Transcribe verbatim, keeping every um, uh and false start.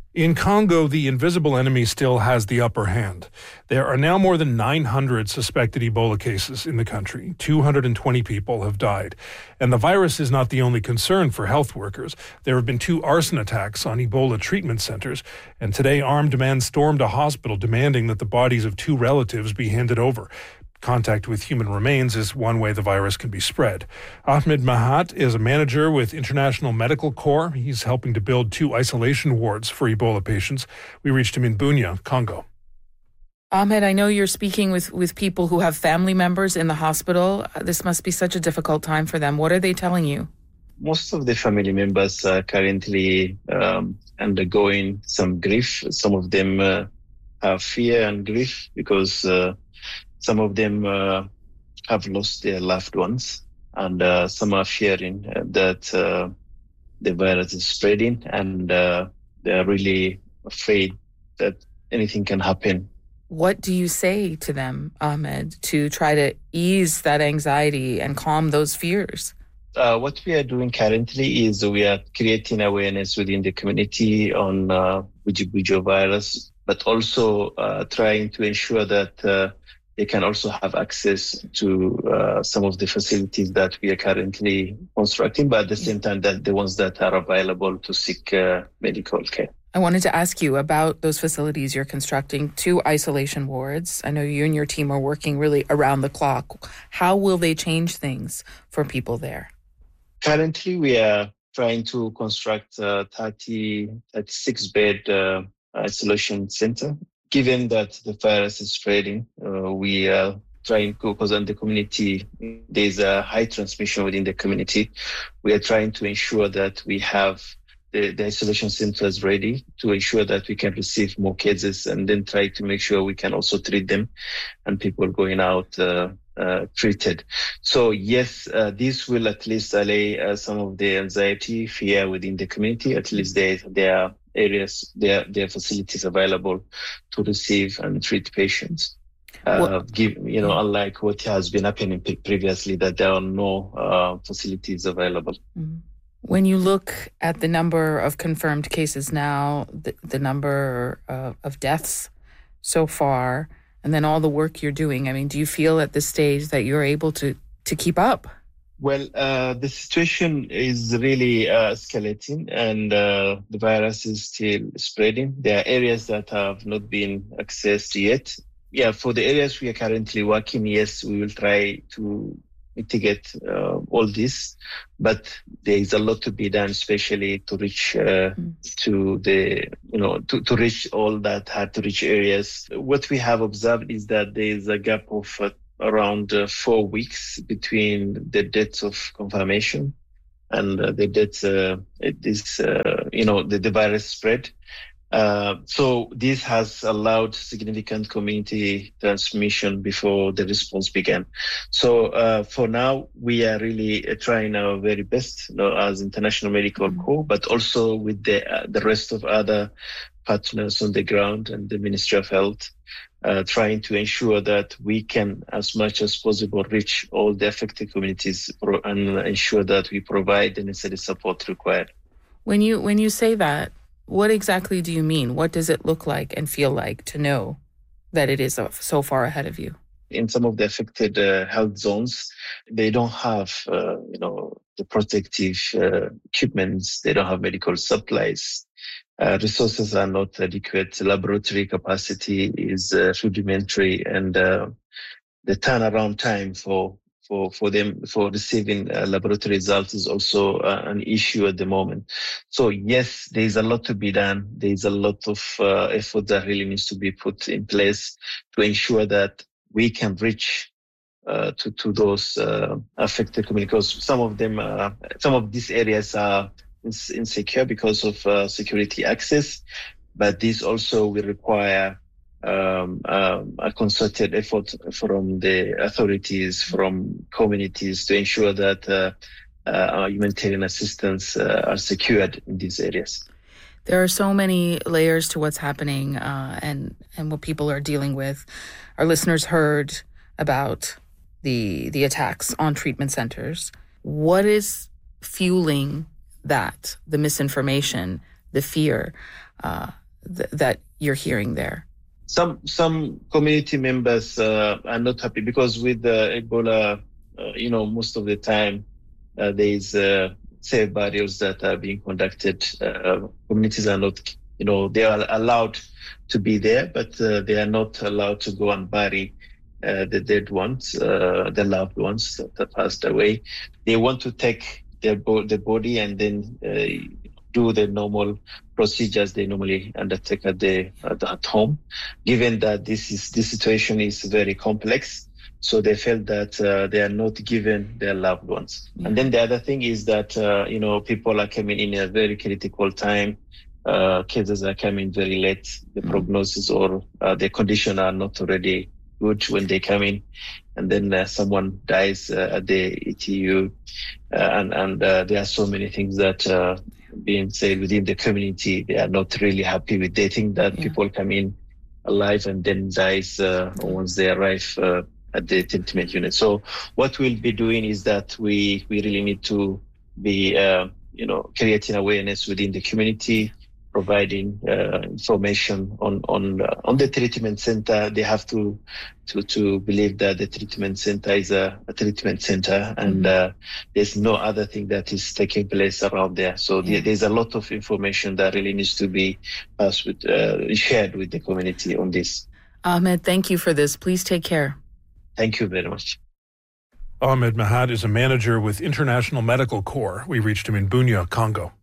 In Congo, the invisible enemy still has the upper hand. There are now more than nine hundred suspected Ebola cases in the country. two hundred twenty people have died. And the virus is not the only concern for health workers. There have been two arson attacks on Ebola treatment centers. And today, armed men stormed a hospital demanding that the bodies of two relatives be handed over. Contact with human remains is one way the virus can be spread. Ahmed Mahat is a manager with International Medical Corps. He's helping to build two isolation wards for Ebola patients. We reached him in Bunia, Congo. Ahmed, I know you're speaking with, with people who have family members in the hospital. This must be such a difficult time for them. What are they telling you? Most of the family members are currently um, undergoing some grief. Some of them uh, have fear and grief because uh, some of them uh, have lost their loved ones, and uh, some are fearing uh, that uh, the virus is spreading, and uh, they are really afraid that anything can happen. What do you say to them, Ahmed, to try to ease that anxiety and calm those fears? Uh, what we are doing currently is we are creating awareness within the community on uh, Bundibugyo virus, but also uh, trying to ensure that uh, they can also have access to uh, some of the facilities that we are currently constructing, but at the same time, that the ones that are available to seek uh, medical care. I wanted to ask you about those facilities you're constructing, two isolation wards. I know you and your team are working really around the clock. How will they change things for people there? Currently, we are trying to construct a thirty, thirty-six bed uh, isolation center. Given that the virus is spreading, uh, we are trying to, because in the community, there's a high transmission within the community. We are trying to ensure that we have the, the isolation centers ready to ensure that we can receive more cases, and then try to make sure we can also treat them and people going out uh, uh, treated. So yes, uh, this will at least allay uh, some of the anxiety, fear within the community. At least there, there are areas, there, there are facilities available to receive and treat patients. Uh, give, you know, unlike what has been happening previously, that there are no uh, facilities available. When you look at the number of confirmed cases now, the, the number uh, of deaths so far, and then all the work you're doing, I mean, do you feel at this stage that you're able to, to keep up? Well, uh, the situation is really uh, escalating, and uh, the virus is still spreading. There are areas that have not been accessed yet. Yeah, for the areas we are currently working, yes, we will try to mitigate uh, all this, but there is a lot to be done, especially to reach uh, mm. to the, you know, to, to reach all that hard to reach areas. What we have observed is that there is a gap of uh, around uh, four weeks between the dates of confirmation and uh, the dates uh, it is, uh, you know, the, the virus spread. Uh, so this has allowed significant community transmission before the response began. So uh, for now, we are really uh, trying our very best, you know, as International Medical Corps, but also with the uh, the rest of other partners on the ground and the Ministry of Health, uh, trying to ensure that we can, as much as possible, reach all the affected communities and ensure that we provide the necessary support required. When you when you say that, what exactly do you mean? What does it look like and feel like to know that it is so far ahead of you? In some of the affected uh, health zones, they don't have, uh, you know, the protective uh, equipments. They don't have medical supplies. Uh, resources are not adequate. Laboratory capacity is uh, rudimentary, and uh, the turnaround time for For, for them, for receiving uh, laboratory results is also uh, an issue at the moment. So yes, there is a lot to be done. There is a lot of uh, effort that really needs to be put in place to ensure that we can reach uh, to, to those uh, affected communities. Some of them, uh, some of these areas are insecure because of uh, security access, but this also will require Um, um, a concerted effort from the authorities, from communities to ensure that uh, uh, our humanitarian assistance uh, are secured in these areas. There are so many layers to what's happening uh, and, and what people are dealing with. Our listeners heard about the the attacks on treatment centers. What is fueling that, the misinformation, the fear? Uh, th- that you're hearing there? Some some community members uh, are not happy because with uh, Ebola, uh, you know, most of the time uh, there is uh, safe burials that are being conducted. Uh, communities are not, you know, they are allowed to be there, but uh, they are not allowed to go and bury uh, the dead ones, uh, the loved ones that, that passed away. They want to take their bo- the body and then uh, do the normal procedures they normally undertake at the at, at home. Given that this is this situation is very complex, so they felt that uh, they are not given their loved ones. Yeah. And then the other thing is that uh, you know people are coming in a very critical time. Uh, cases are coming very late. The mm. prognosis or uh, the condition are not already good when they come in, and then uh, someone dies uh, at the E T U, uh, and and uh, there are so many things that. Uh, being said within the community, they are not really happy with. They think that yeah. people come in alive and then dies uh, once they arrive uh, at the treatment unit. So what we'll be doing is that we we really need to be uh, you know creating awareness within the community, providing uh, information on on uh, on the treatment center. They have to to to believe that the treatment center is a, a treatment center, and uh, there's no other thing that is taking place around there. So yeah. there's a lot of information that really needs to be passed with, uh, shared with the community on this. Ahmed, thank you for this. Please take care. Thank you very much. Ahmed Mahad is a manager with International Medical Corps. We reached him in Bunia, Congo.